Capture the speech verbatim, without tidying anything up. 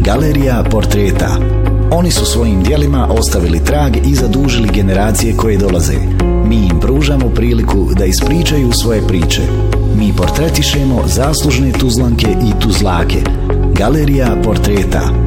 Galerija portreta. Oni su svojim djelima ostavili trag i zadužili generacije koje dolaze. Mi im pružamo priliku da ispričaju svoje priče. Mi portretišemo zaslužne Tuzlanke i Tuzlake. Galerija portreta.